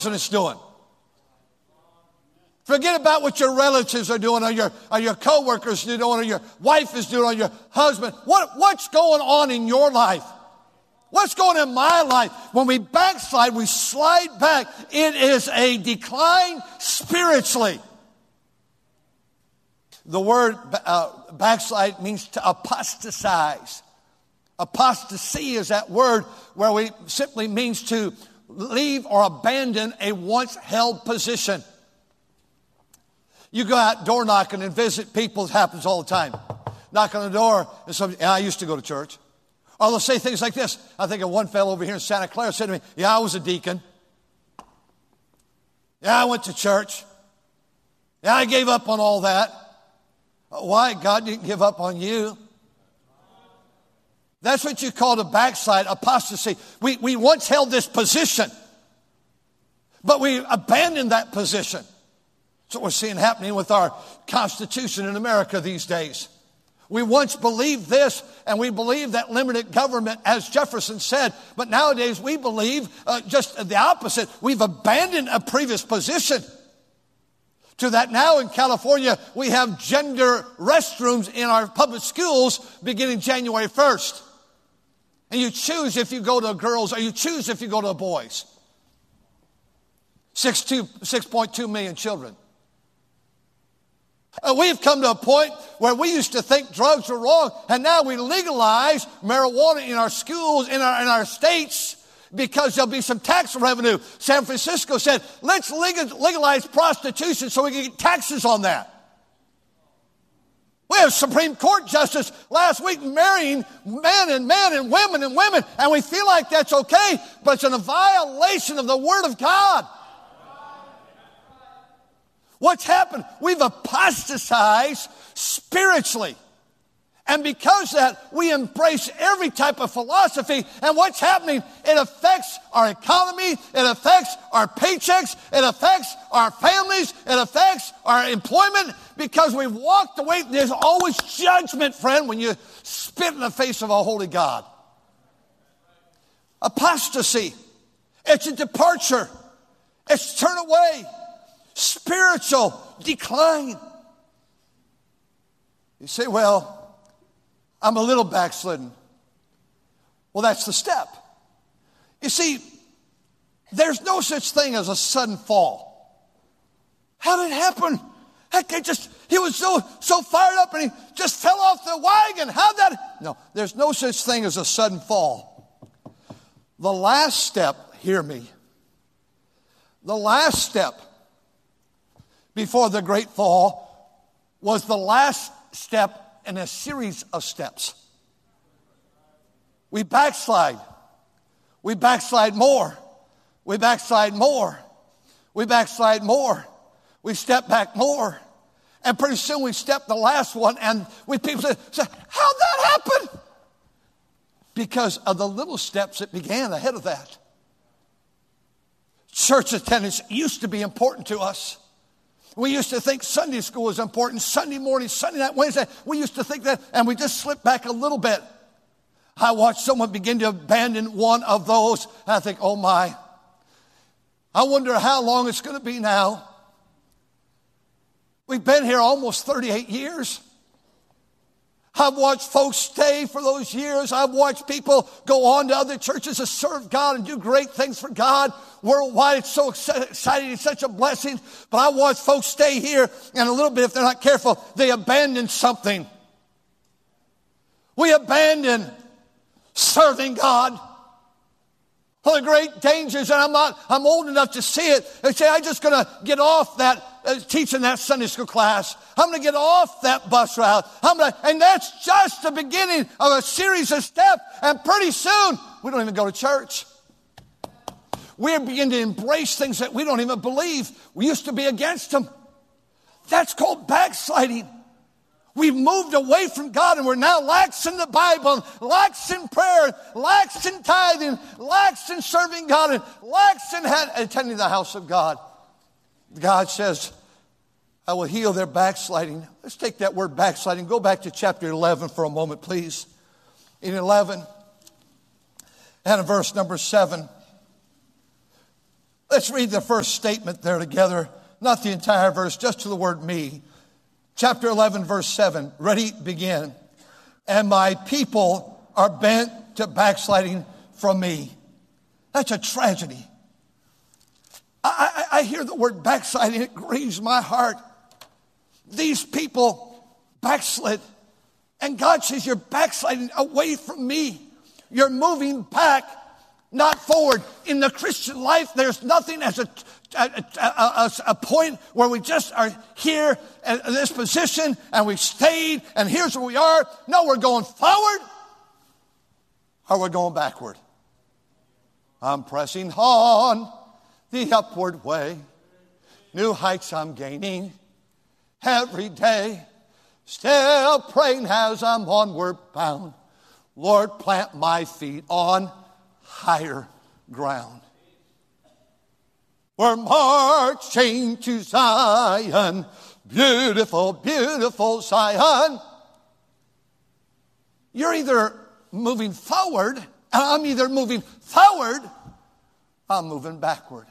is doing. Forget about what your relatives are doing, or your coworkers are doing, or your wife is doing, or your husband. What's going on in your life? What's going on in my life? When we backslide, we slide back. It is a decline spiritually. The word backslide means to apostatize. Apostasy is that word where we simply means to leave or abandon a once held position. You go out door knocking and visit people. It happens all the time. Knock on the door and somebody, I used to go to church. Or they'll say things like this. I think of one fellow over here in Santa Clara said to me, I was a deacon. I went to church. I gave up on all that. Why? God didn't give up on you. That's what you call a backslide, apostasy. We once held this position, but we abandoned that position. That's what we're seeing happening with our Constitution in America these days. We once believed this, and we believed that limited government, as Jefferson said, but nowadays we believe just the opposite. We've abandoned a previous position. To that now in California, we have gender restrooms in our public schools beginning January 1st. And you choose if you go to girls or you choose if you go to boys. 6.2 million children. We've come to a point where we used to think drugs were wrong, and now we legalize marijuana in our schools, in our states, because there'll be some tax revenue. San Francisco said, let's legalize prostitution so we can get taxes on that. We have a Supreme Court justice last week marrying men and women, and we feel like that's okay, but it's in a violation of the Word of God. What's happened? We've apostatized spiritually. And because of that, we embrace every type of philosophy. And what's happening? It affects our economy. It affects our paychecks. It affects our families. It affects our employment because we've walked away. There's always judgment, friend, when you spit in the face of a holy God. Apostasy. It's a departure. It's turn away. Spiritual decline. You say, well, I'm a little backslidden. Well, that's the step. You see, there's no such thing as a sudden fall. How did it happen? He was so fired up and he just fell off the wagon. How'd that? No, there's no such thing as a sudden fall. The last step, hear me. The last step before the great fall was the last step in a series of steps. We backslide. We backslide more. We backslide more. We backslide more. We step back more. And pretty soon we step the last one, and people say, how'd that happen? Because of the little steps that began ahead of that. Church attendance used to be important to us. We used to think Sunday school was important, Sunday morning, Sunday night, Wednesday. We used to think that, and we just slipped back a little bit. I watched someone begin to abandon one of those, and I think, oh my. I wonder how long it's going to be now. We've been here almost 38 years. I've watched folks stay for those years. I've watched people go on to other churches to serve God and do great things for God. Worldwide, it's so exciting. It's such a blessing. But I watch folks stay here, and a little bit, if they're not careful, they abandon something. We abandon serving God. One of the great dangers, and I'm old enough to see it. They say, I'm just going to get off that teaching that Sunday school class. I'm going to get off that bus route. And that's just the beginning of a series of steps. And pretty soon, we don't even go to church. We begin to embrace things that we don't even believe. We used to be against them. That's called backsliding. We've moved away from God, and we're now lax in the Bible, lax in prayer, lax in tithing, lax in serving God, and lax in attending the house of God. God says, I will heal their backsliding. Let's take that word backsliding. Go back to chapter 11 for a moment, please. In 11, and in verse number 7, Let's read the first statement there together. Not the entire verse, just to the word me. Chapter 11, verse 7. Ready, begin. And my people are bent to backsliding from me. That's a tragedy. I hear the word backsliding. It grieves my heart. These people backslid. And God says, you're backsliding away from me. You're moving back, not forward. In the Christian life, there's nothing as a point where we just are here in this position and we've stayed and here's where we are. No, we're going forward or we're going backward. I'm pressing on the upward way. New heights I'm gaining every day. Still praying as I'm onward bound. Lord, plant my feet on higher ground. We're marching to Zion. Beautiful, beautiful Zion. You're either moving forward, and I'm either moving forward, I'm moving backward.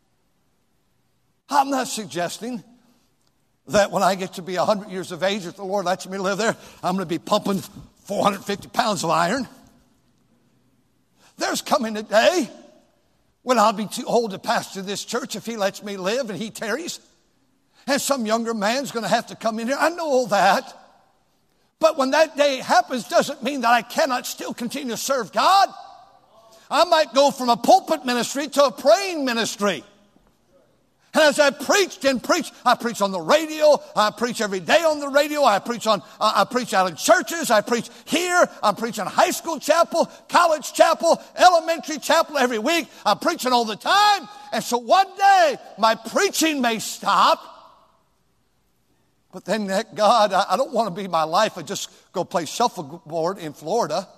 I'm not suggesting that when I get to be 100 years of age, if the Lord lets me live there, I'm going to be pumping 450 pounds of iron. There's coming a day when I'll be too old to pastor this church if he lets me live and he tarries. And some younger man's going to have to come in here. I know all that. But when that day happens, doesn't mean that I cannot still continue to serve God. I might go from a pulpit ministry to a praying ministry. And as I preached and preached, I preach on the radio. I preach every day on the radio. I preach out in churches. I preach here. I'm preaching high school chapel, college chapel, elementary chapel every week. I'm preaching all the time. And so one day my preaching may stop. But then God, I don't want to be my life and just go play shuffleboard in Florida.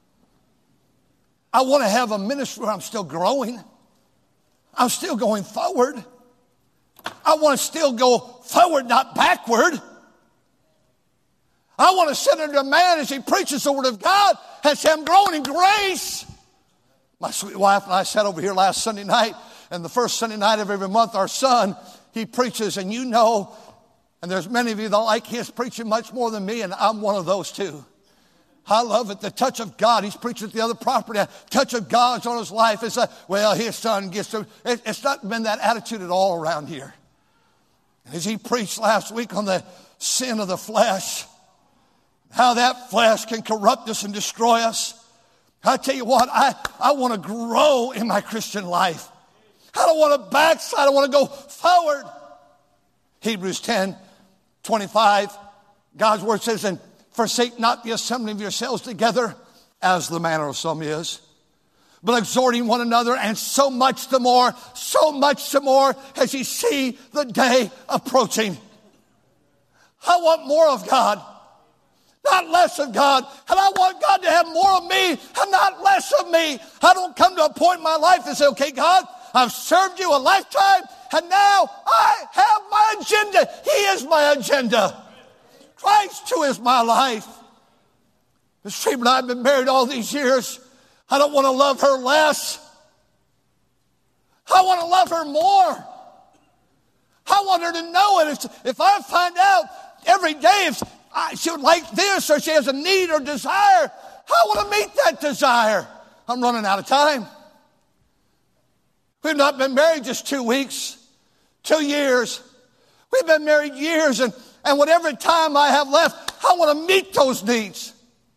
I want to have a ministry where I'm still growing. I'm still going forward. I want to still go forward, not backward. I want to sit under a man as he preaches the word of God and say, I'm growing in grace. My sweet wife and I sat over here last Sunday night, and the first Sunday night of every month, our son, he preaches, and you know, and there's many of you that like his preaching much more than me, and I'm one of those too. I love it. The touch of God. He's preaching at the other property. Touch of God's on his life. It's like, well, his son gets to. It's not been that attitude at all around here. And as he preached last week on the sin of the flesh, how that flesh can corrupt us and destroy us. I tell you what, I want to grow in my Christian life. I don't want to backslide. I want to go forward. Hebrews 10:25, God's word says, and forsake not the assembling of yourselves together, as the manner of some is, but exhorting one another, and so much the more as you see the day approaching. I want more of God, not less of God. And I want God to have more of me and not less of me. I don't come to a point in my life and say, okay, God, I've served you a lifetime, and now I have my agenda. He is my agenda. Christ too is my life. Miss Freeman and I have been married all these years. I don't want to love her less. I want to love her more. I want her to know it. If I find out every day if she would like this or she has a need or desire, I want to meet that desire. I'm running out of time. We've not been married just 2 weeks, 2 years. We've been married years, and whatever time I have left, I want to meet those needs.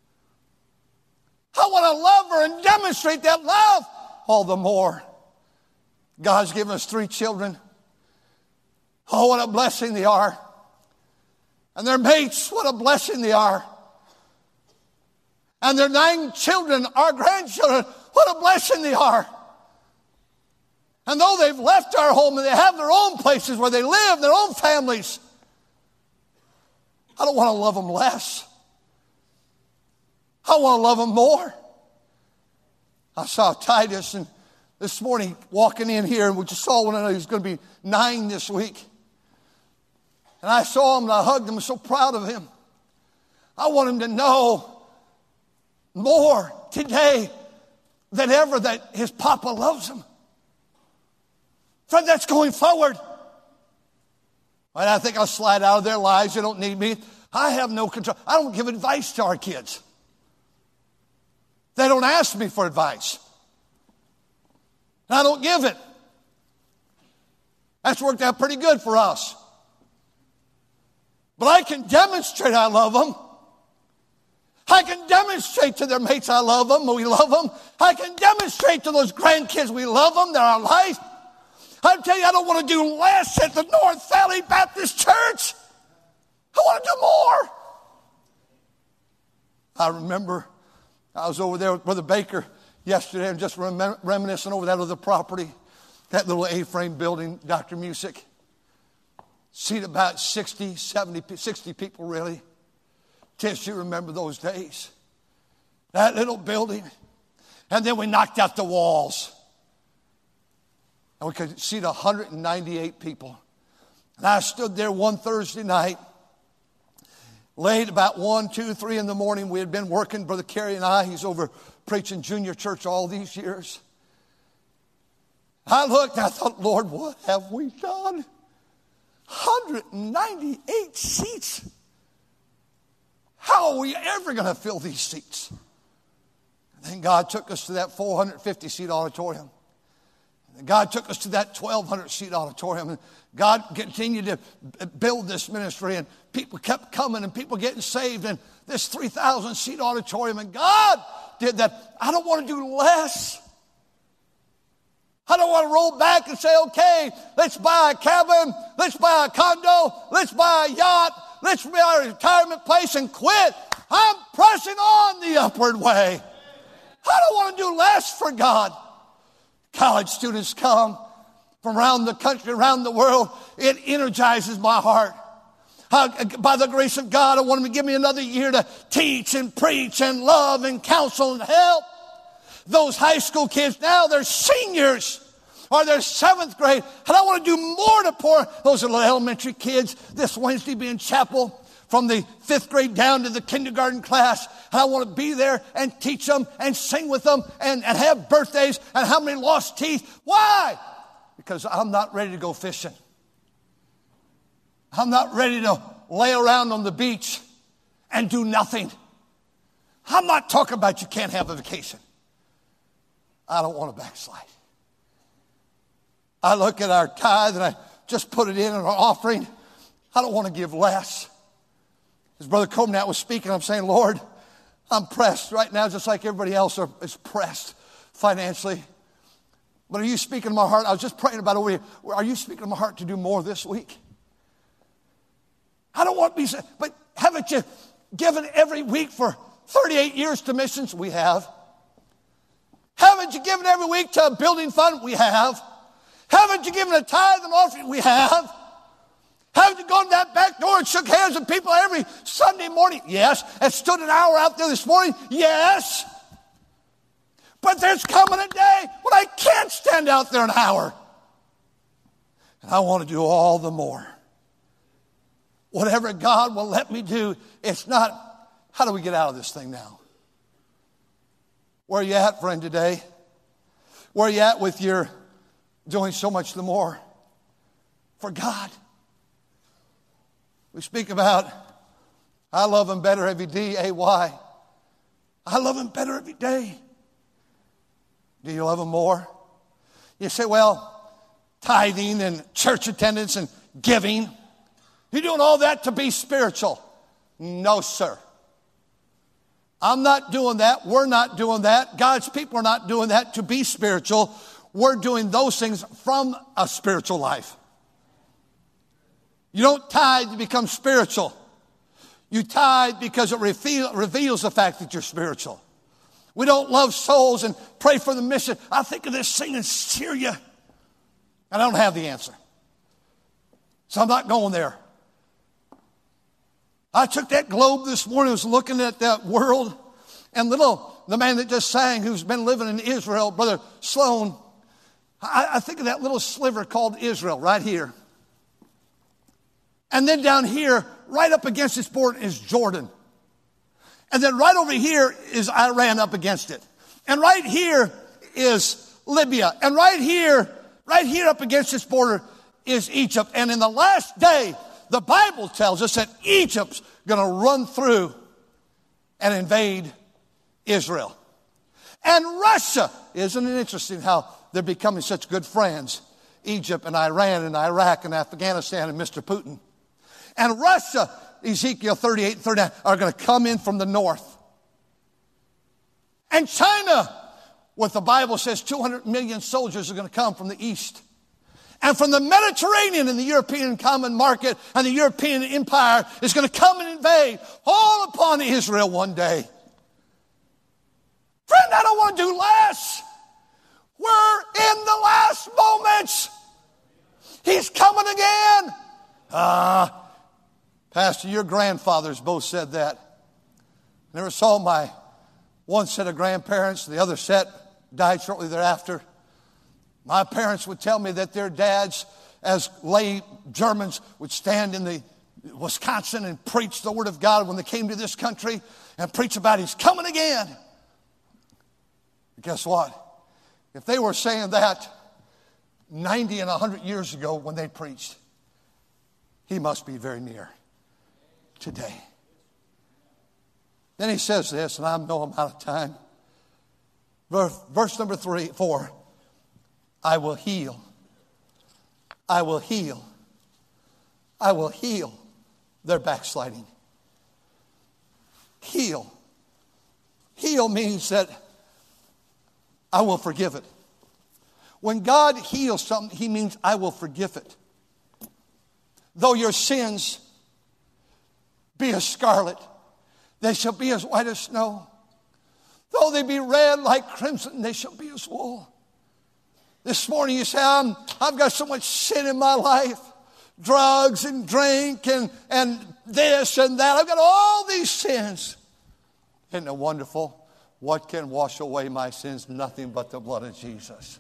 I want to love her and demonstrate that love all the more. God's given us 3 children. Oh, what a blessing they are. And their mates, what a blessing they are. And their 9 children, our grandchildren, what a blessing they are. And though they've left our home and they have their own places where they live, their own families, I don't want to love them less. I want to love them more. I saw Titus and this morning walking in here, and we just saw one another. He's going to be 9 this week. And I saw him and I hugged him. I'm so proud of him. I want him to know more today than ever that his papa loves him. Friend, that's going forward. And I think I'll slide out of their lives. They don't need me. I have no control. I don't give advice to our kids. They don't ask me for advice. And I don't give it. That's worked out pretty good for us. But I can demonstrate I love them. I can demonstrate to their mates I love them, we love them. I can demonstrate to those grandkids we love them, they're our life. I tell you, I don't want to do less at the North Valley Baptist Church. I want to do more. I remember I was over there with Brother Baker yesterday and just reminiscing over that other property, that little A-frame building, Dr. Music. Seat about 60 people really. Tish, you remember those days. That little building. And then we knocked out the walls. And we could seat 198 people. And I stood there one Thursday night, late about 1, 2, 3 in the morning. We had been working, Brother Kerry and I. He's over preaching junior church all these years. I looked and I thought, Lord, what have we done? 198 seats. How are we ever going to fill these seats? And then God took us to that 450-seat auditorium. And God took us to that 1,200-seat auditorium. And God continued to build this ministry. And people kept coming and people getting saved. And this 3,000-seat auditorium. And God did that. I don't want to do less. I don't want to roll back and say, okay, let's buy a cabin. Let's buy a condo. Let's buy a yacht. Let's buy a retirement place and quit. I'm pressing on the upward way. I don't want to do less for God. College students come from around the country, around the world. It energizes my heart. By the grace of God, I want Him to give me another year to teach and preach and love and counsel and help. Those high school kids, now they're seniors or they're 7th grade. And I want to do more to pour. Those are little elementary kids this Wednesday be in chapel from the 5th grade down to the kindergarten class. And I want to be there and teach them and sing with them and have birthdays and how many lost teeth. Why? Because I'm not ready to go fishing. I'm not ready to lay around on the beach and do nothing. I'm not talking about you can't have a vacation. I don't want to backslide. I look at our tithe and I just put it in our offering. I don't want to give less. As Brother Comnat was speaking, I'm saying, Lord, I'm pressed right now just like everybody else is pressed financially. But are you speaking to my heart? I was just praying about it over here. Are you speaking to my heart to do more this week? I don't want to be, but haven't you given every week for 38 years to missions? We have. Haven't you given every week to a building fund? We have. Haven't you given a tithe and offering? We have. Haven't you gone to that back door and shook hands with people every Sunday morning? Yes. And stood an hour out there this morning? Yes. But there's coming a day when I can't stand out there an hour. And I want to do all the more. Whatever God will let me do, it's not, how do we get out of this thing now? Where are you at, friend, today? Where are you at with your doing so much the more for God? We speak about, I love Him better every day, A-Y. I love Him better every day. Do you love Him more? You say, well, tithing and church attendance and giving, you're doing all that to be spiritual. No, sir. I'm not doing that. We're not doing that. God's people are not doing that to be spiritual. We're doing those things from a spiritual life. You don't tithe to become spiritual. You tithe because it reveals the fact that you're spiritual. We don't love souls and pray for the mission. I think of this thing in Syria, and I don't have the answer. So I'm not going there. I took that globe this morning, was looking at that world, and the man that just sang, who's been living in Israel, Brother Sloan, I think of that little sliver called Israel right here. And then down here, right up against this border is Jordan. And then right over here is Iran up against it. And right here is Libya. And right here Right here up against this border is Egypt. And in the last day, the Bible tells us that Egypt's going to run through and invade Israel. And Russia, isn't it interesting how they're becoming such good friends? Egypt and Iran and Iraq and Afghanistan and Mr. Putin. And Russia, Ezekiel 38 and 39, are going to come in from the north. And China, what the Bible says, 200 million soldiers are going to come from the east. And from the Mediterranean and the European common market and the European empire is going to come and invade all upon Israel one day. Friend, I don't want to do less. We're in the last moments. He's coming again. Pastor, your grandfathers both said that. Never saw my one set of grandparents. The other set died shortly thereafter. My parents would tell me that their dads, as lay Germans, would stand in the Wisconsin and preach the word of God when they came to this country and preach about He's coming again. But guess what? If they were saying that 90 and 100 years ago when they preached, He must be very near today. Then he says this, and I know I'm out of time. Verse number 4. I will heal. I will heal. I will heal their backsliding. Heal. Heal means that I will forgive it. When God heals something, He means I will forgive it. Though your sins be as scarlet, they shall be as white as snow. Though they be red like crimson, they shall be as wool. This morning you say, I've got so much sin in my life. Drugs and drink and this and that. I've got all these sins. Isn't it wonderful? What can wash away my sins? Nothing but the blood of Jesus.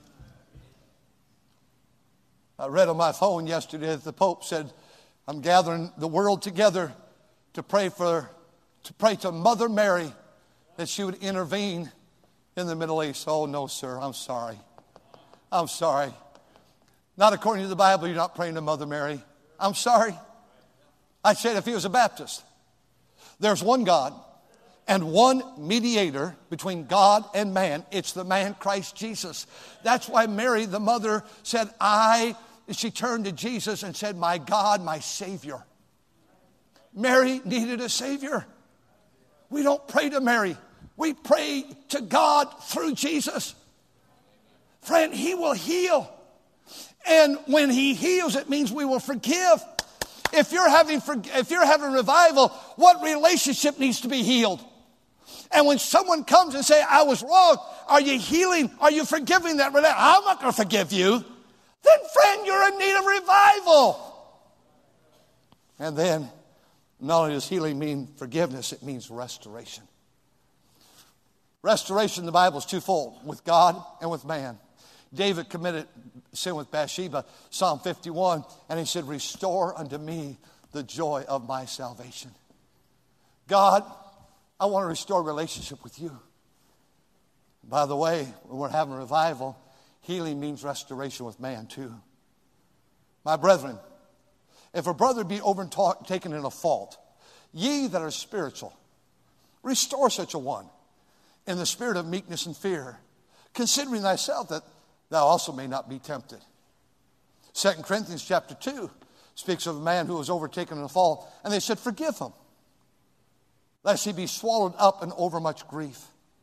I read on my phone yesterday that the Pope said, I'm gathering the world together to pray to Mother Mary that she would intervene in the Middle East. Oh, no, sir, I'm sorry. I'm sorry. Not according to the Bible, you're not praying to Mother Mary. I'm sorry. I said if he was a Baptist. There's one God and one mediator between God and man. It's the man Christ Jesus. That's why Mary, the mother, said, she turned to Jesus and said, my God, my Savior. Mary needed a Savior. We don't pray to Mary. We pray to God through Jesus. Friend, He will heal. And when He heals, it means we will forgive. If you're having revival, what relationship needs to be healed? And when someone comes and say, I was wrong, are you healing? Are you forgiving that relationship? I'm not going to forgive you. Then, friend, you're in need of revival. And then, not only does healing mean forgiveness, it means restoration. Restoration in the Bible is twofold, with God and with man. David committed sin with Bathsheba, Psalm 51, and he said, restore unto me the joy of my salvation. God, I want to restore relationship with you. By the way, when we're having revival, healing means restoration with man too. My brethren, if a brother be overtaken in a fault, ye that are spiritual, restore such a one in the spirit of meekness and fear, considering thyself that thou also may not be tempted. 2 Corinthians chapter 2 speaks of a man who was overtaken in a fault, and they said, forgive him, lest he be swallowed up in overmuch grief.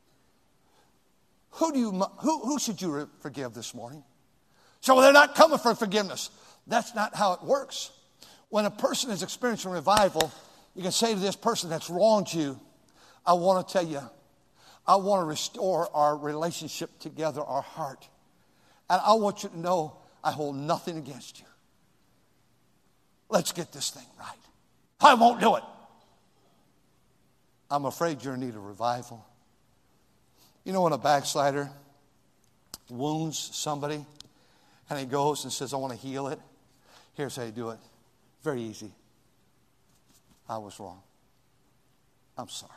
Who should you forgive this morning? So they're not coming for forgiveness. That's not how it works. When a person is experiencing revival, you can say to this person that's wronged you, I want to tell you, I want to restore our relationship together, our heart. And I want you to know I hold nothing against you. Let's get this thing right. I won't do it. I'm afraid you're in need of revival. You know when a backslider wounds somebody and he goes and says, I want to heal it. Here's how you do it. Very easy. I was wrong. I'm sorry.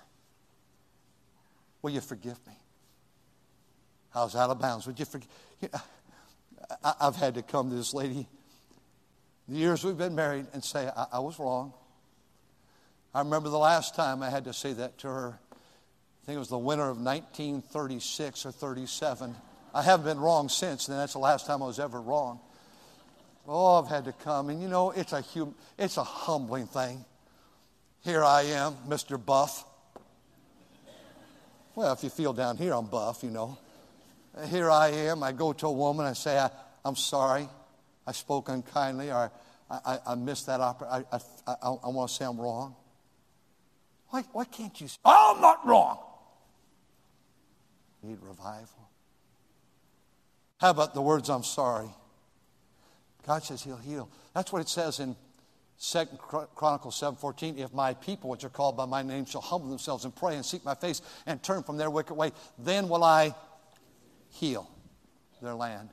Will you forgive me? I was out of bounds. Would you forgive? I've had to come to this lady the years we've been married and say, I was wrong. I remember the last time I had to say that to her. I think it was the winter of 1936 or 37. I haven't been wrong since then. That's the last time I was ever wrong. Oh, I've had to come. And you know, it's a humbling thing. Here I am, Mr. Buff. Well, if you feel down here, I'm buff, you know. Here I am. I go to a woman. I say, I'm sorry. I spoke unkindly, or I missed that opportunity. I want to say I'm wrong. Why can't you say, oh, I'm not wrong? Need revival. How about the words, I'm sorry? God says he'll heal. That's what it says in 2 Chronicles 7:14. If my people, which are called by my name, shall humble themselves and pray and seek my face and turn from their wicked way, then will I heal their land.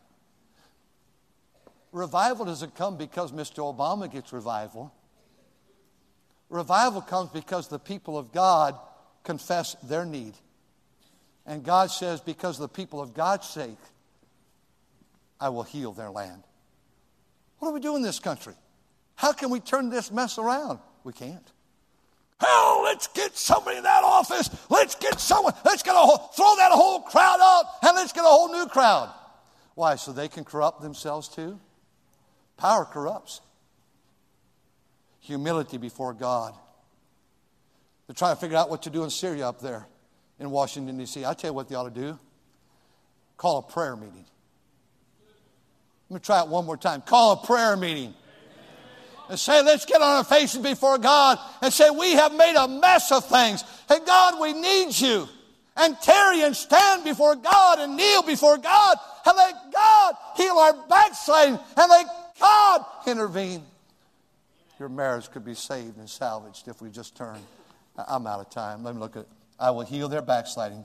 Revival doesn't come because Mr. Obama gets revival. Revival comes because the people of God confess their need. And God says, because of the people of God's sake, I will heal their land. What do we do in this country? How can we turn this mess around? We can't. Hell, let's get somebody in that office. Let's get someone. Let's throw that whole crowd out, and let's get a whole new crowd. Why? So they can corrupt themselves too? Power corrupts. Humility before God. They're trying to figure out what to do in Syria up there in Washington, D.C. I tell you what they ought to do. Call a prayer meeting. Let me try it one more time. Call a prayer meeting. And say, let's get on our faces before God and say, we have made a mess of things. Hey, God, we need you. And tarry and stand before God and kneel before God and let God heal our backsliding and let God intervene. Your marriage could be saved and salvaged if we just turn. I'm out of time. Let me look at it. I will heal their backsliding.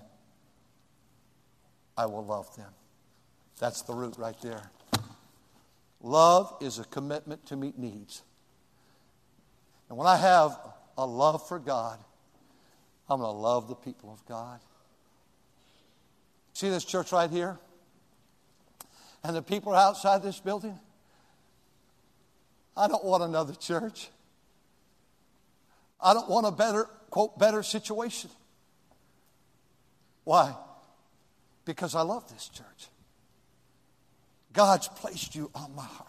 I will love them. That's the root right there. Love is a commitment to meet needs. And when I have a love for God, I'm going to love the people of God. See this church right here? And the people are outside this building? I don't want another church. I don't want a better, quote, better situation. Why? Because I love this church. God's placed you on my heart.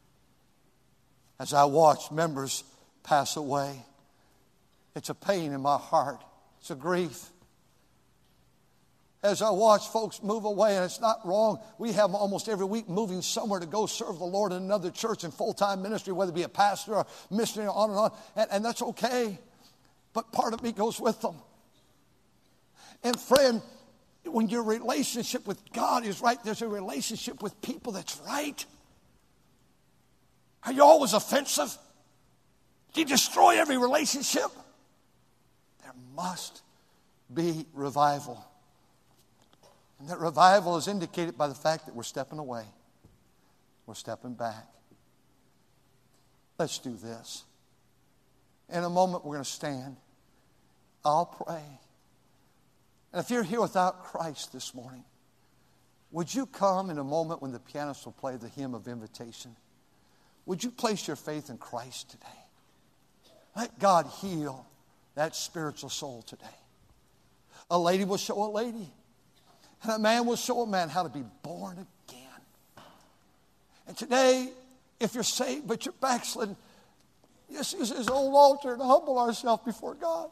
As I watch members pass away, it's a pain in my heart. It's a grief. As I watch folks move away, and it's not wrong. We have them almost every week moving somewhere to go serve the Lord in another church in full-time ministry, whether it be a pastor or missionary, on and on. And that's okay. But part of me goes with them. And friend, when your relationship with God is right, there's a relationship with people that's right. Are you always offensive? Do you destroy every relationship? There must be revival. And that revival is indicated by the fact that we're stepping away. We're stepping back. Let's do this. In a moment, we're going to stand. I'll pray. And if you're here without Christ this morning, would you come in a moment when the pianist will play the hymn of invitation? Would you place your faith in Christ today? Let God heal that spiritual soul today. A lady will show a lady. And a man will show a man how to be born again. And today, if you're saved but you're backslidden, just use his old altar and humble ourselves before God.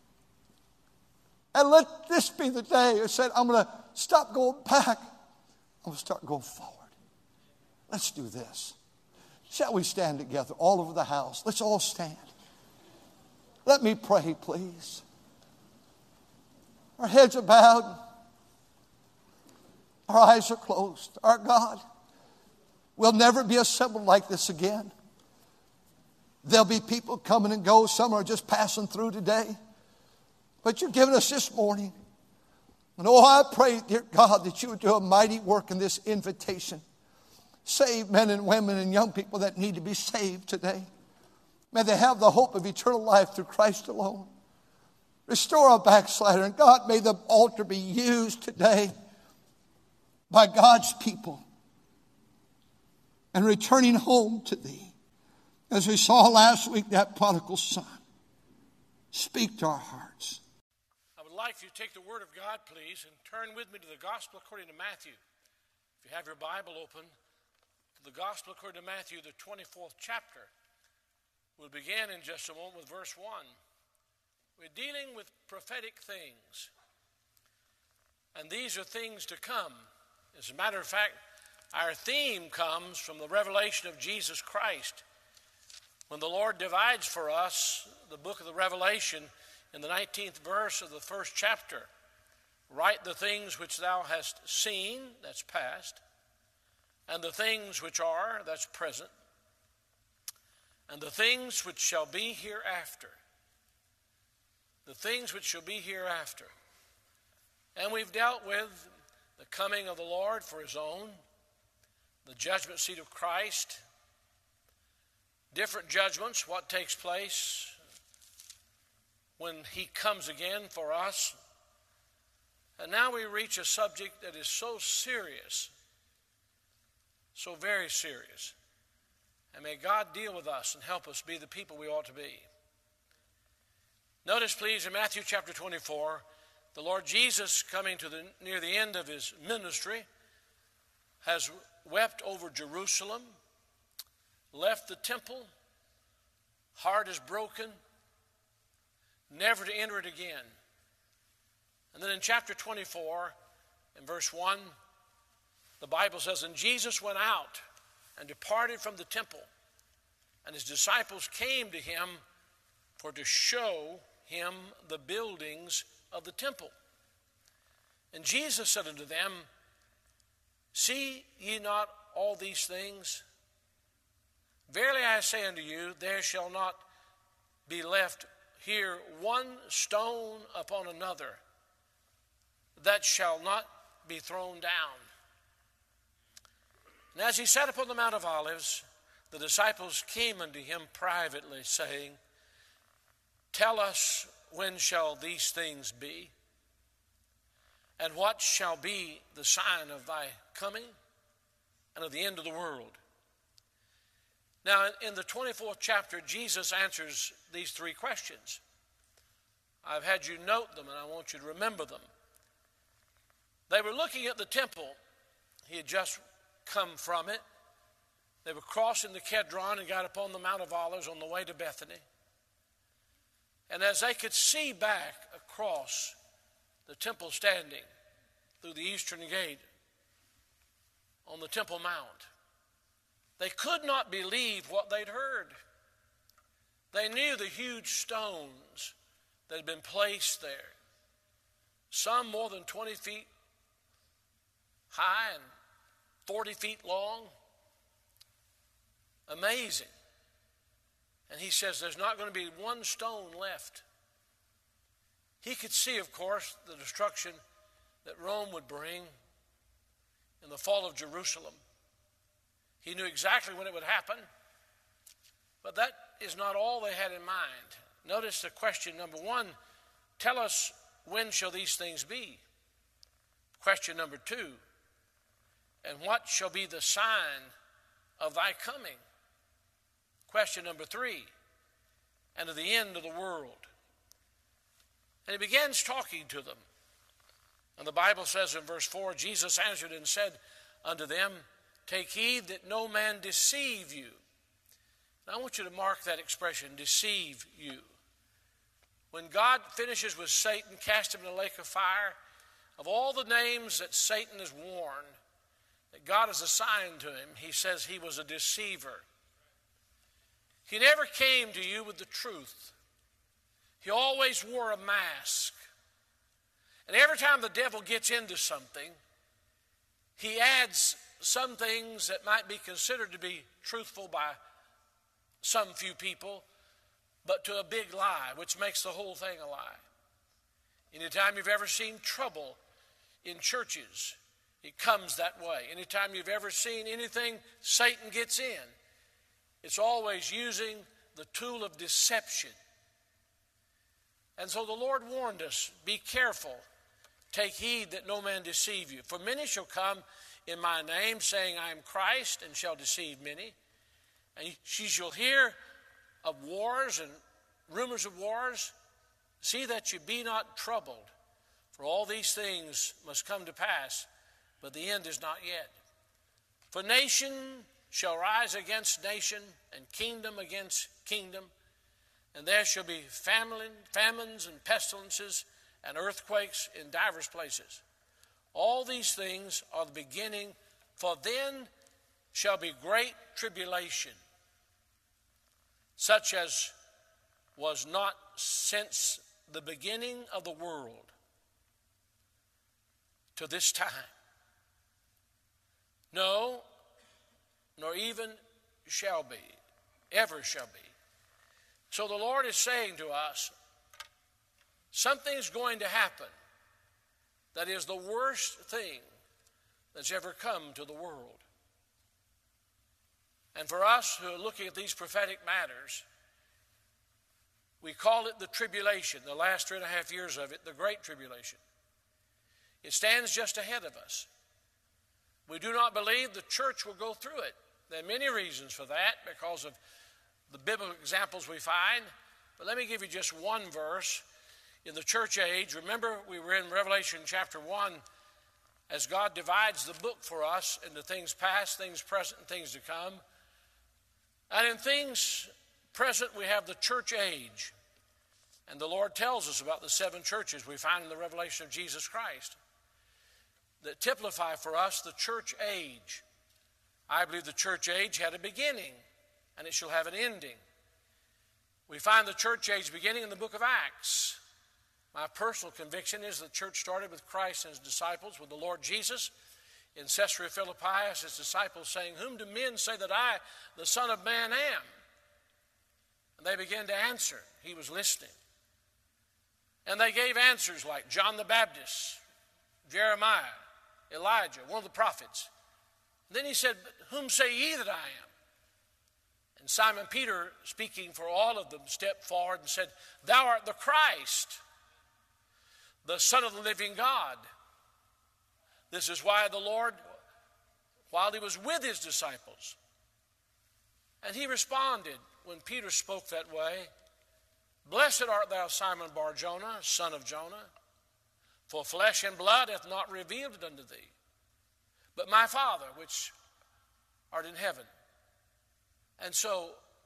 And let this be the day I said, I'm going to stop going back. I'm going to start going forward. Let's do this. Shall we stand together all over the house? Let's all stand. Let me pray, please. Our heads are bowed. Our eyes are closed. Our God, we'll never be assembled like this again. There'll be people coming and go. Some are just passing through today. But you've given us this morning. And oh, I pray, dear God, that you would do a mighty work in this invitation. Save men and women and young people that need to be saved today. May they have the hope of eternal life through Christ alone. Restore a backslider. And God, may the altar be used today by God's people and returning home to thee. As we saw last week, that prodigal son. Speak to our hearts. I would like you to take the Word of God, please, and turn with me to the Gospel according to Matthew. If you have your Bible open, to the Gospel according to Matthew, the 24th chapter. We'll begin in just a moment with verse 1. We're dealing with prophetic things. And these are things to come. As a matter of fact, our theme comes from the revelation of Jesus Christ. When the Lord divides for us the book of the Revelation in the 19th verse of the first chapter, write the things which thou hast seen, that's past, and the things which are, that's present, and the things which shall be hereafter. The things which shall be hereafter. And we've dealt with the coming of the Lord for his own, the judgment seat of Christ, different judgments, what takes place when he comes again for us. And now we reach a subject that is so serious, so very serious. And may God deal with us and help us be the people we ought to be. Notice, please, in Matthew chapter 24, the Lord Jesus, coming to near the end of his ministry, has wept over Jerusalem, left the temple, heart is broken, never to enter it again. And then in chapter 24, in verse 1, the Bible says, and Jesus went out and departed from the temple, and his disciples came to him for to show him the buildings of the temple. And Jesus said unto them, see ye not all these things? Verily I say unto you, there shall not be left here one stone upon another that shall not be thrown down. And as he sat upon the Mount of Olives, the disciples came unto him privately, saying, tell us, when shall these things be? And what shall be the sign of thy coming and of the end of the world? Now, in the 24th chapter, Jesus answers these three questions. I've had you note them, and I want you to remember them. They were looking at the temple. He had just come from it. They were crossing the Kedron and got upon the Mount of Olives on the way to Bethany. And as they could see back across the temple standing through the eastern gate on the Temple Mount, they could not believe what they'd heard. They knew the huge stones that had been placed there, some more than 20 feet high and 40 feet long. Amazing. And he says there's not going to be one stone left. He could see, of course, the destruction that Rome would bring in the fall of Jerusalem. He knew exactly when it would happen, but that is not all they had in mind. Notice the question number one, tell us, when shall these things be? Question number two, and what shall be the sign of thy coming? Question number three, and of the end of the world. And he begins talking to them. And the Bible says in verse 4, Jesus answered and said unto them, take heed that no man deceive you. Now I want you to mark that expression, deceive you. When God finishes with Satan, cast him in a lake of fire, of all the names that Satan has worn, that God has assigned to him, he says he was a deceiver. He never came to you with the truth. He always wore a mask. And every time the devil gets into something, he adds some things that might be considered to be truthful by some few people, but to a big lie, which makes the whole thing a lie. Anytime you've ever seen trouble in churches, it comes that way. Anytime you've ever seen anything Satan gets in, it's always using the tool of deception. And so the Lord warned us, be careful, take heed that no man deceive you. For many shall come in my name, saying, I am Christ, and shall deceive many. And she shall hear of wars and rumors of wars. See that you be not troubled, for all these things must come to pass, but the end is not yet. For nation shall rise against nation, and kingdom against kingdom, and there shall be famines and pestilences and earthquakes in divers places. All these things are the beginning, for then shall be great tribulation, such as was not since the beginning of the world to this time. No, nor even shall be, ever shall be. So the Lord is saying to us, something's going to happen that is the worst thing that's ever come to the world. And for us who are looking at these prophetic matters, we call it the tribulation, the last 3.5 years of it, the Great Tribulation. It stands just ahead of us. We do not believe the church will go through it. There are many reasons for that because of the biblical examples we find. But let me give you just one verse. In the church age, remember we were in Revelation chapter 1, as God divides the book for us into things past, things present, and things to come. And in things present, we have the church age. And the Lord tells us about the 7 churches we find in the revelation of Jesus Christ that typify for us the church age. I believe the church age had a beginning, and it shall have an ending. We find the church age beginning in the book of Acts. My personal conviction is the church started with Christ and his disciples, with the Lord Jesus in Caesarea Philippi, as his disciples saying, whom do men say that I, the Son of Man, am? And they began to answer. He was listening. And they gave answers like John the Baptist, Jeremiah, Elijah, one of the prophets. And then he said, but whom say ye that I am? And Simon Peter, speaking for all of them, stepped forward and said, thou art the Christ, the Son of the living God. This is why the Lord, while he was with his disciples, and he responded when Peter spoke that way, blessed art thou, Simon Bar-Jonah, son of Jonah, for flesh and blood hath not revealed it unto thee, but my Father which art in heaven. And so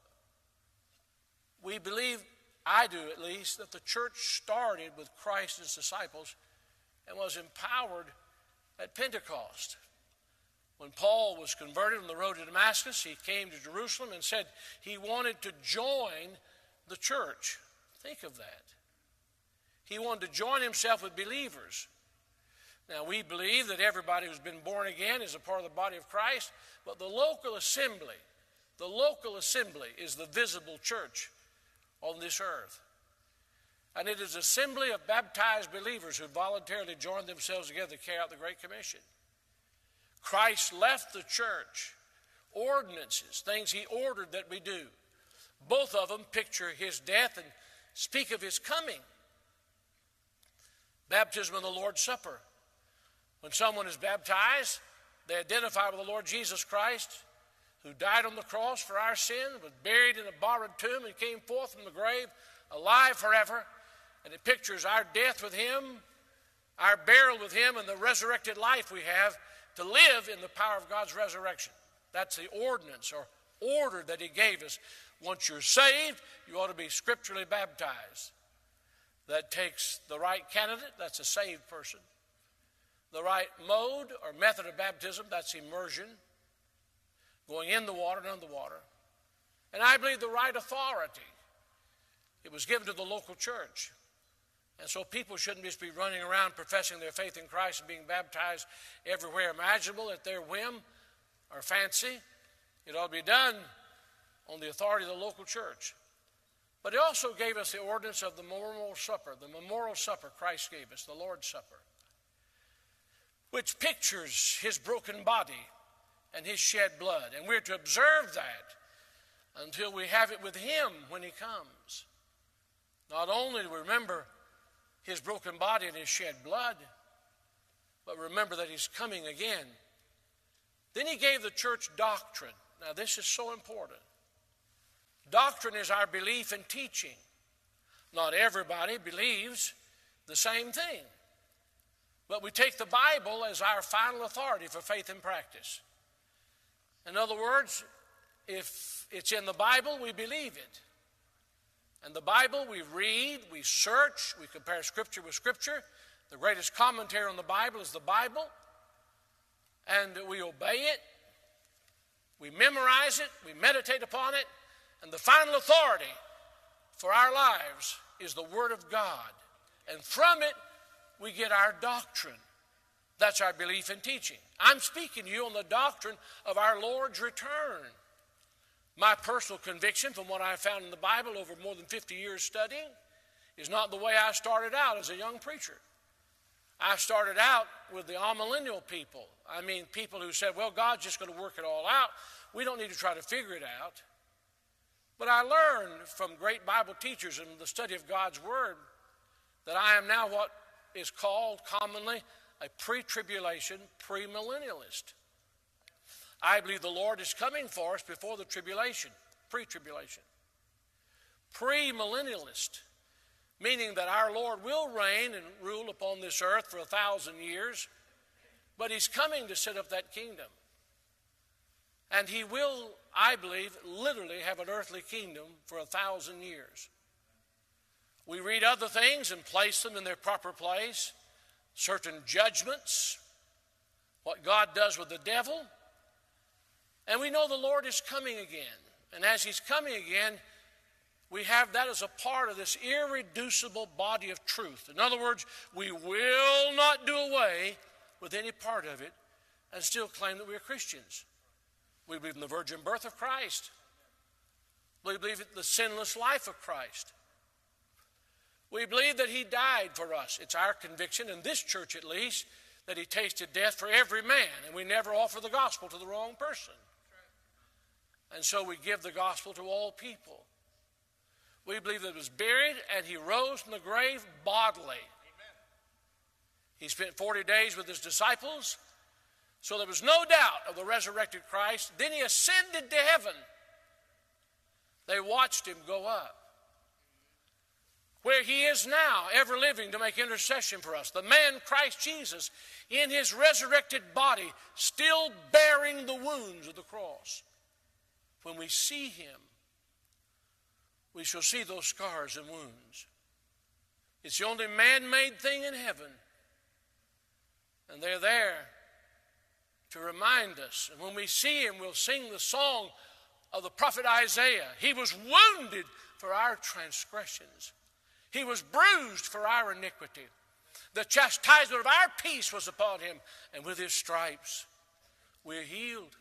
we believe, I do at least, that the church started with Christ and his disciples and was empowered at Pentecost. When Paul was converted on the road to Damascus, he came to Jerusalem and said he wanted to join the church. Think of that. He wanted to join himself with believers. Now, we believe that everybody who's been born again is a part of the body of Christ, but the local assembly is the visible church on this earth. And it is an assembly of baptized believers who voluntarily join themselves together to carry out the Great Commission. Christ left the church ordinances, things he ordered that we do. Both of them picture his death and speak of his coming. Baptism and the Lord's Supper. When someone is baptized, they identify with the Lord Jesus Christ, who died on the cross for our sin, was buried in a borrowed tomb, and came forth from the grave alive forever. And it pictures our death with him, our burial with him, and the resurrected life we have to live in the power of God's resurrection. That's the ordinance or order that he gave us. Once you're saved, you ought to be scripturally baptized. That takes the right candidate, that's a saved person. The right mode or method of baptism, that's immersion, going in the water and under the water. And I believe the right authority, it was given to the local church. And so people shouldn't just be running around professing their faith in Christ and being baptized everywhere imaginable at their whim or fancy. It ought to be done on the authority of the local church. But he also gave us the ordinance of the memorial supper Christ gave us, the Lord's Supper, which pictures his broken body and his shed blood. And we're to observe that until we have it with him when he comes. Not only do we remember his broken body and his shed blood, but remember that he's coming again Then he gave the church doctrine. Now this is so important. Doctrine is our belief and teaching. Not everybody believes the same thing. But we take the Bible as our final authority for faith and practice. In other words, if it's in the Bible, we believe it. And the Bible we read, we search, we compare Scripture with Scripture. The greatest commentary on the Bible is the Bible. And we obey it. We memorize it. We meditate upon it. And the final authority for our lives is the Word of God. And from it, we get our doctrine. That's our belief and teaching. I'm speaking to you on the doctrine of our Lord's return. My personal conviction from what I found in the Bible over more than 50 years studying is not the way I started out as a young preacher. I started out with the amillennial people. I mean, people who said, well, God's just going to work it all out. We don't need to try to figure it out. But I learned from great Bible teachers in the study of God's Word that I am now what is called commonly a pre-tribulation, premillennialist. I believe the Lord is coming for us before the tribulation, pre-tribulation. Premillennialist, meaning that our Lord will reign and rule upon this earth for 1,000 years, but he's coming to set up that kingdom. And he will, I believe, literally have an earthly kingdom for 1,000 years. We read other things and place them in their proper place, certain judgments, what God does with the devil. And we know the Lord is coming again. And as he's coming again, we have that as a part of this irreducible body of truth. In other words, we will not do away with any part of it and still claim that we are Christians. We believe in the virgin birth of Christ. We believe in the sinless life of Christ. We believe that he died for us. It's our conviction, in this church at least, that he tasted death for every man, and we never offer the gospel to the wrong person. And so we give the gospel to all people. We believe that he was buried and he rose from the grave bodily. Amen. He spent 40 days with his disciples, so there was no doubt of the resurrected Christ. Then he ascended to heaven. They watched him go up, where he is now, ever living to make intercession for us. The man Christ Jesus in his resurrected body, still bearing the wounds of the cross. When we see him, we shall see those scars and wounds. It's the only man-made thing in heaven. And they're there to remind us. And when we see him, we'll sing the song of the prophet Isaiah. He was wounded for our transgressions. He was bruised for our iniquity. The chastisement of our peace was upon him, and with his stripes we're healed.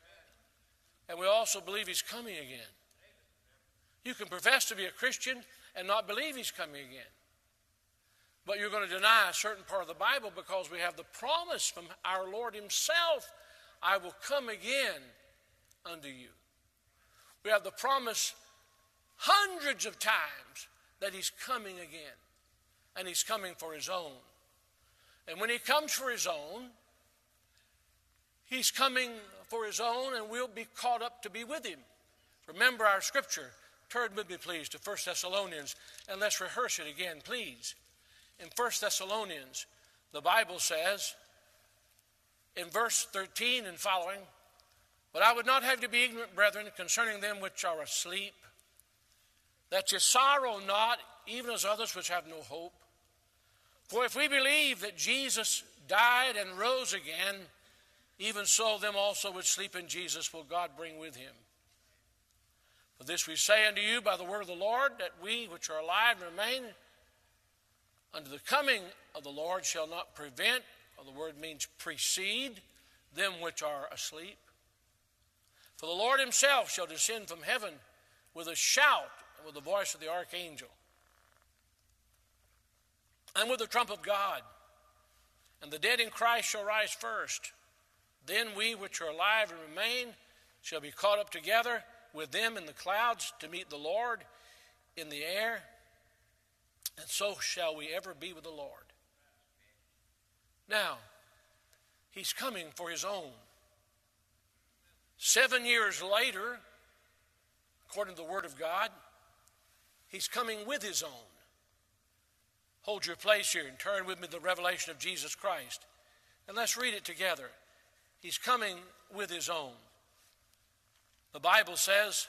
And we also believe he's coming again. You can profess to be a Christian and not believe he's coming again. But you're going to deny a certain part of the Bible because we have the promise from our Lord himself, I will come again unto you. We have the promise hundreds of times that he's coming again. And he's coming for his own. And when he comes for his own, he's coming for his own, and we'll be caught up to be with him. Remember our scripture. Turn with me, please, to 1 Thessalonians, and let's rehearse it again, please. In 1 Thessalonians, the Bible says, in verse 13 and following, but I would not have you be ignorant, brethren, concerning them which are asleep, that ye sorrow not, even as others which have no hope. For if we believe that Jesus died and rose again, even so them also which sleep in Jesus will God bring with him. For this we say unto you by the word of the Lord, that we which are alive and remain unto the coming of the Lord shall not prevent, or the word means precede, them which are asleep. For the Lord himself shall descend from heaven with a shout, and with the voice of the archangel, and with the trump of God. And the dead in Christ shall rise first. Then we which are alive and remain shall be caught up together with them in the clouds to meet the Lord in the air. And so shall we ever be with the Lord. Now, he's coming for his own. 7 years later, according to the Word of God, he's coming with his own. Hold your place here and turn with me to the revelation of Jesus Christ. And let's read it together. He's coming with his own. The Bible says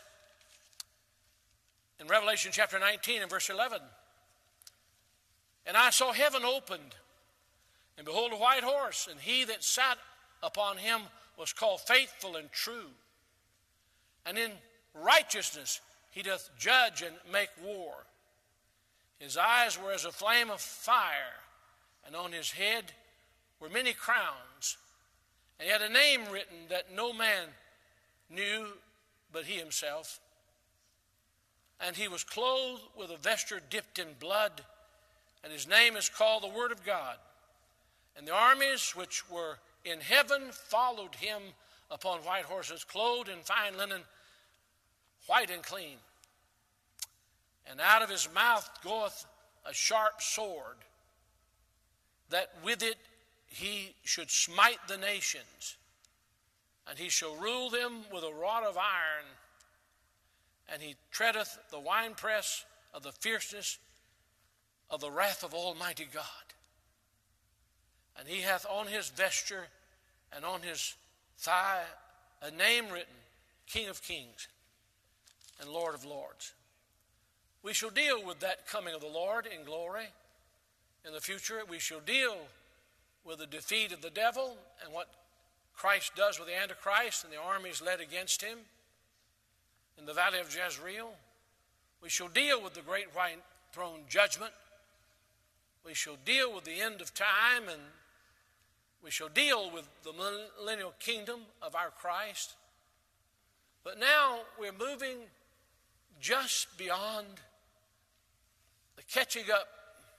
in Revelation chapter 19 and verse 11, "And I saw heaven opened, and behold a white horse, and he that sat upon him was called Faithful and True. And in righteousness he doth judge and make war. His eyes were as a flame of fire, and on his head were many crowns. And he had a name written that no man knew but he himself. And he was clothed with a vesture dipped in blood, and his name is called the Word of God. And the armies which were in heaven followed him upon white horses, clothed in fine linen, white and clean. And out of his mouth goeth a sharp sword, that with it he should smite the nations. And he shall rule them with a rod of iron. And he treadeth the winepress of the fierceness of the wrath of Almighty God. And he hath on his vesture and on his thigh a name written, King of Kings and Lord of Lords." We shall deal with that coming of the Lord in glory. In the future, we shall deal with the defeat of the devil and what Christ does with the Antichrist and the armies led against him in the valley of Jezreel. We shall deal with the great white throne judgment. We shall deal with the end of time, and we shall deal with the millennial kingdom of our Christ. But now we're moving just beyond the catching up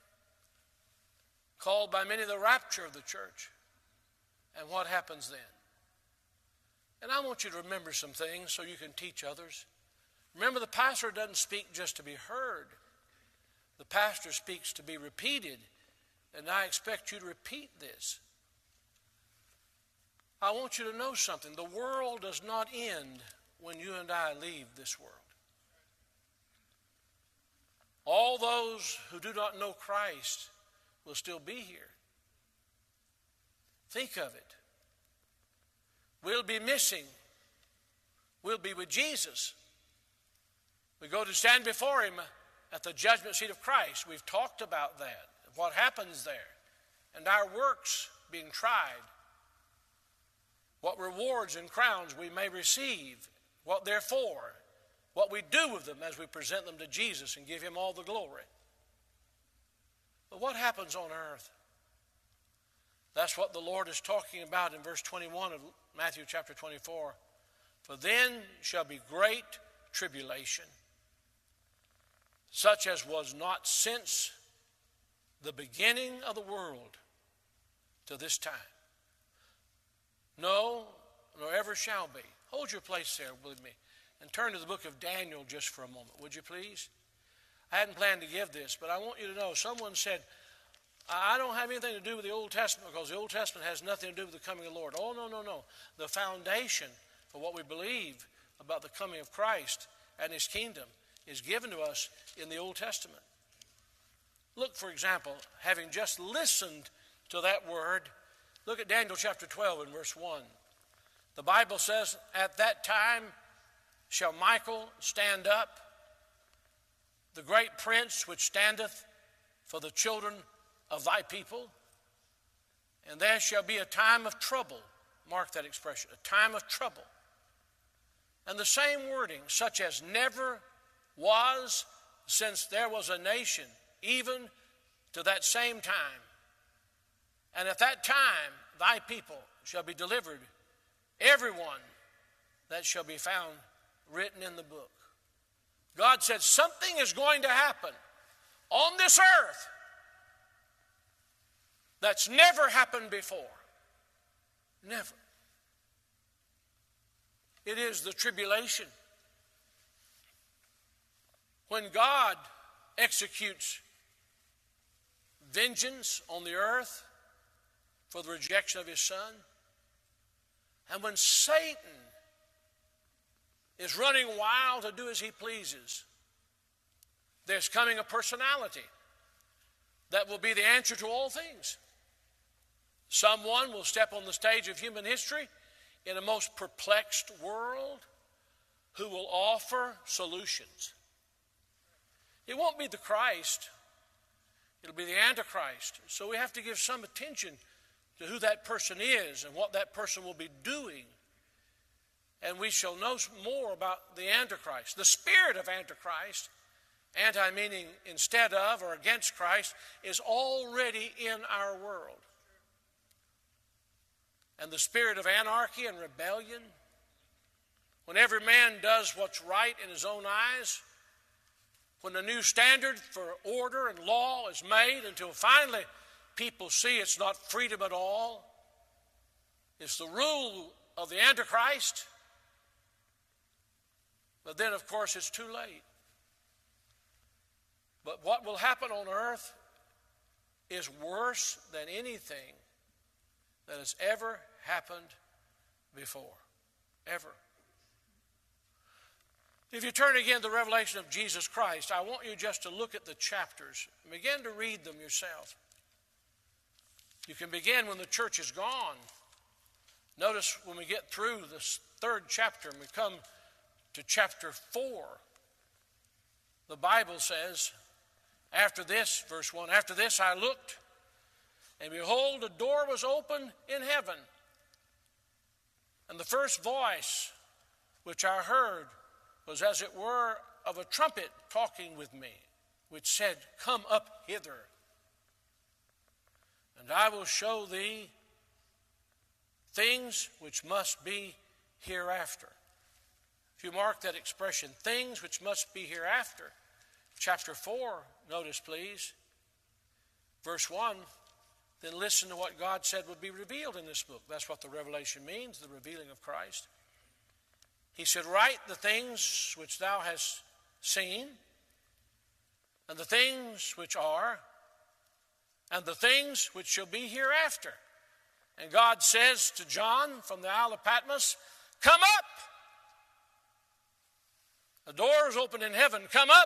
called by many the rapture of the church. And what happens then? And I want you to remember some things so you can teach others. Remember, the pastor doesn't speak just to be heard. The pastor speaks to be repeated. And I expect you to repeat this. I want you to know something. The world does not end when you and I leave this world. All those who do not know Christ will still be here. Think of it. We'll be missing. We'll be with Jesus. We go to stand before him at the judgment seat of Christ. We've talked about that, what happens there, and our works being tried, what rewards and crowns we may receive, what they're for, what we do with them as we present them to Jesus and give him all the glory. But what happens on earth? That's what the Lord is talking about in verse 21 of Matthew chapter 24. "For then shall be great tribulation, such as was not since the beginning of the world to this time. No, nor ever shall be." Hold your place there with me and turn to the book of Daniel just for a moment, would you please? I hadn't planned to give this, but I want you to know, someone said, "I don't have anything to do with the Old Testament because the Old Testament has nothing to do with the coming of the Lord." Oh, no. The foundation for what we believe about the coming of Christ and his kingdom is given to us in the Old Testament. Look, for example, having just listened to that word, look at Daniel chapter 12 and verse 1. The Bible says, "At that time shall Michael stand up, the great prince which standeth for the children of thy people, and there shall be a time of trouble." Mark that expression, a time of trouble. And the same wording, "such as never was since there was a nation, even to that same time. And at that time thy people shall be delivered, everyone that shall be found written in the book." God said something is going to happen on this earth that's never happened before. Never. It is the tribulation. When God executes vengeance on the earth for the rejection of his Son, and when Satan is running wild to do as he pleases. There's coming a personality that will be the answer to all things. Someone will step on the stage of human history in a most perplexed world who will offer solutions. It won't be the Christ. It'll be the Antichrist. So we have to give some attention to who that person is and what that person will be doing. And we shall know more about the Antichrist. The spirit of Antichrist, anti meaning instead of or against Christ, is already in our world. And the spirit of anarchy and rebellion, when every man does what's right in his own eyes, when the new standard for order and law is made until finally people see it's not freedom at all, it's the rule of the Antichrist. But then, of course, it's too late. But what will happen on earth is worse than anything that has ever happened before. Ever. If you turn again to the revelation of Jesus Christ, I want you just to look at the chapters and begin to read them yourself. You can begin when the church is gone. Notice when we get through this third chapter and we come to chapter 4, the Bible says, after this, verse 1, after this I looked, and behold, a door was opened in heaven. And the first voice which I heard was as it were of a trumpet talking with me, which said, Come up hither, and I will show thee things which must be hereafter. If you mark that expression, things which must be hereafter. Chapter 4, notice please, verse 1, then listen to what God said would be revealed in this book. That's what the revelation means, the revealing of Christ. He said, write the things which thou hast seen, and the things which are, and the things which shall be hereafter. And God says to John from the Isle of Patmos, come up! The door is open in heaven, come up!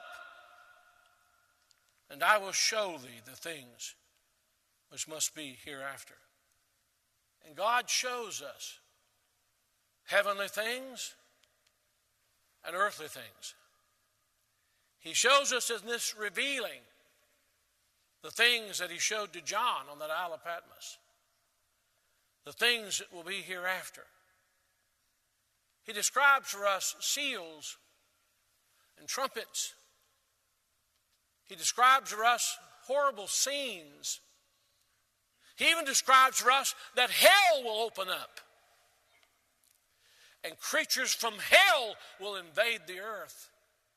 And I will show thee the things which must be hereafter. And God shows us heavenly things and earthly things. He shows us in this revealing the things that he showed to John on that Isle of Patmos, the things that will be hereafter. He describes for us seals and trumpets. He describes for us horrible scenes. He even describes for us that hell will open up, and creatures from hell will invade the earth.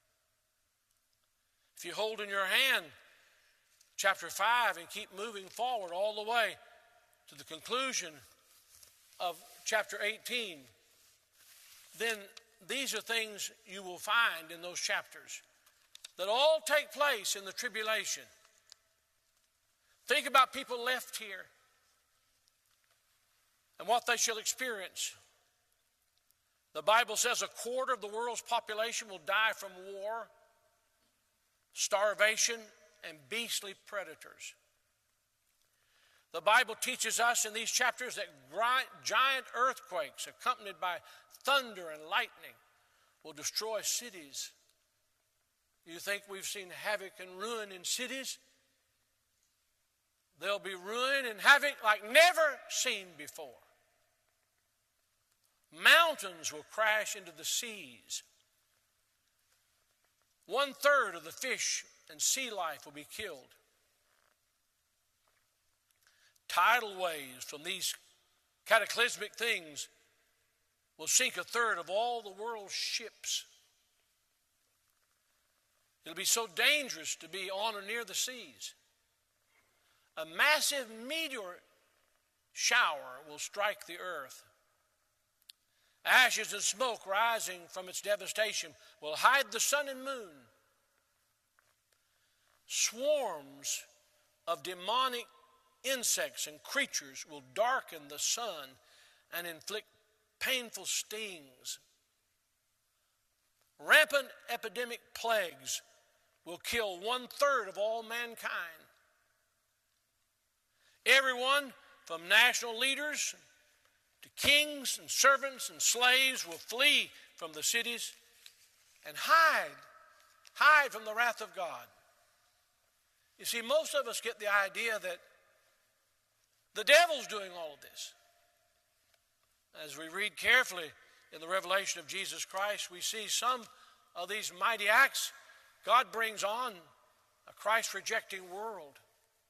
If you hold in your hand chapter 5 and keep moving forward all the way to the conclusion of chapter 18, then these are things you will find in those chapters that all take place in the tribulation. Think about people left here and what they shall experience. The Bible says 1/4 of the world's population will die from war, starvation, and beastly predators. The Bible teaches us in these chapters that giant earthquakes accompanied by thunder and lightning will destroy cities. You think we've seen havoc and ruin in cities? There'll be ruin and havoc like never seen before. Mountains will crash into the seas. 1/3 of the fish and sea life will be killed. Tidal waves from these cataclysmic things will sink 1/3 of all the world's ships. It'll be so dangerous to be on or near the seas. A massive meteor shower will strike the earth. Ashes and smoke rising from its devastation will hide the sun and moon. Swarms of demonic insects and creatures will darken the sun and inflict painful stings. Rampant epidemic plagues will kill 1/3 of all mankind. Everyone from national leaders to kings and servants and slaves will flee from the cities and hide from the wrath of God. You see, most of us get the idea that the devil's doing all of this. As we read carefully in the revelation of Jesus Christ, we see some of these mighty acts God brings on a Christ-rejecting world.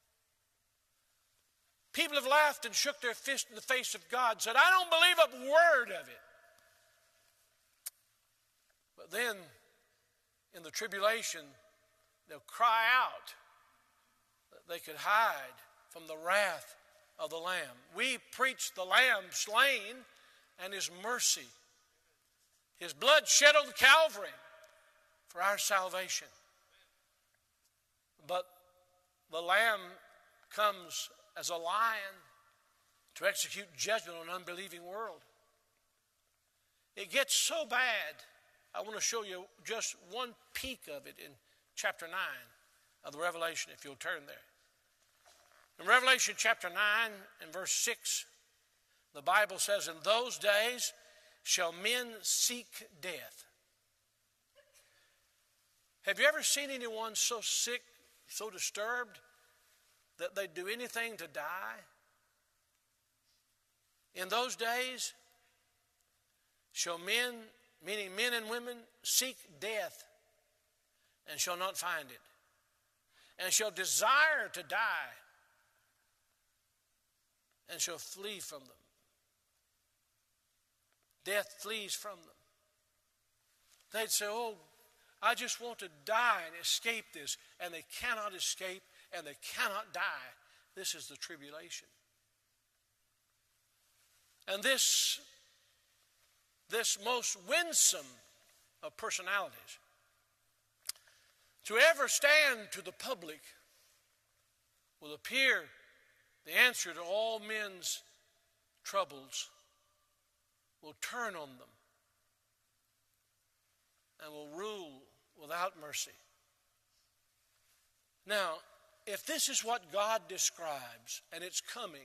People have laughed and shook their fist in the face of God and said, I don't believe a word of it. But then, in the tribulation, they'll cry out that they could hide from the wrath of the Lamb. We preach the Lamb slain and His mercy. His blood shed on Calvary for our salvation. But the Lamb comes as a lion to execute judgment on an unbelieving world. It gets so bad, I want to show you just one peek of it in chapter 9 of the Revelation, if you'll turn there. In Revelation chapter 9 and verse 6, the Bible says, in those days shall men seek death. Have you ever seen anyone so sick, so disturbed, that they'd do anything to die? In those days shall men, meaning men and women, seek death and shall not find it, and shall desire to die and shall flee from them. Death flees from them. They'd say, oh, I just want to die and escape this. And they cannot escape and they cannot die. This is the tribulation. And this most winsome of personalities, to ever stand to the public, will appear the answer to all men's troubles, will turn on them and will rule without mercy. Now, if this is what God describes and it's coming,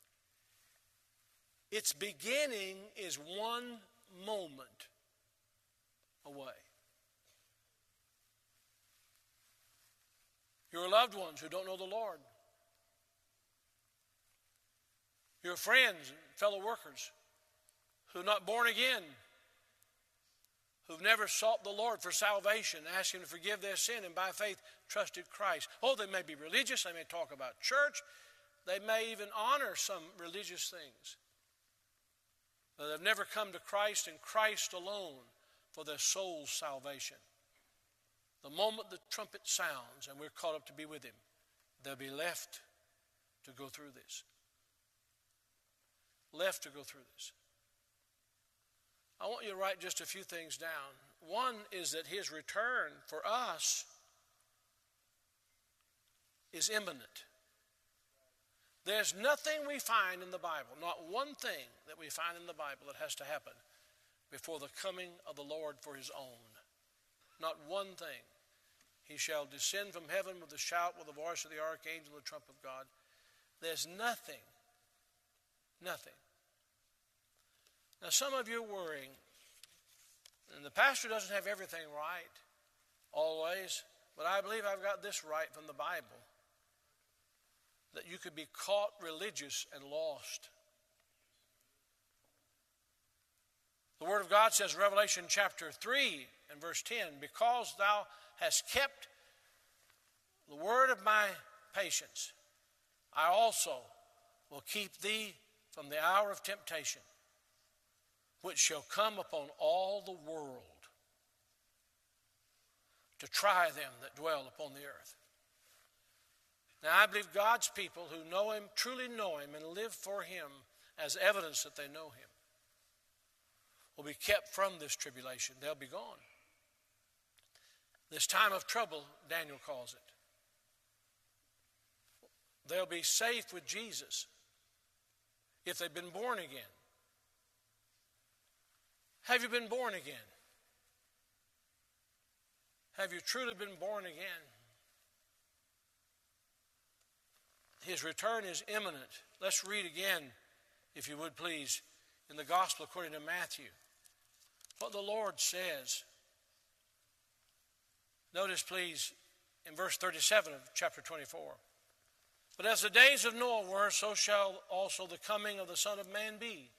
its beginning is one moment away. Your loved ones who don't know the Lord, your friends and fellow workers who are not born again, who've never sought the Lord for salvation, asked Him to forgive their sin, and by faith trusted Christ. Oh, they may be religious, they may talk about church, they may even honor some religious things, but they've never come to Christ and Christ alone for their soul's salvation. The moment the trumpet sounds and we're caught up to be with Him, they'll be left to go through this. Left to go through this. I want you to write just a few things down. One is that His return for us is imminent. There's nothing we find in the Bible, not one thing that we find in the Bible that has to happen before the coming of the Lord for His own. Not one thing. He shall descend from heaven with a shout, with the voice of the archangel, and the trump of God. There's nothing. Now, some of you are worrying, and the pastor doesn't have everything right always, but I believe I've got this right from the Bible, that you could be caught religious and lost. The Word of God says, Revelation chapter 3 and verse 10, because thou hast kept the word of my patience, I also will keep thee from the hour of temptation, which shall come upon all the world to try them that dwell upon the earth. Now, I believe God's people who know Him, truly know Him, and live for Him as evidence that they know Him, will be kept from this tribulation. They'll be gone. This time of trouble, Daniel calls it. They'll be safe with Jesus if they've been born again. Have you been born again? Have you truly been born again? His return is imminent. Let's read again, if you would please, in the Gospel according to Matthew, what the Lord says. Notice, please, in verse 37 of chapter 24. But as the days of Noah were, so shall also the coming of the Son of Man be.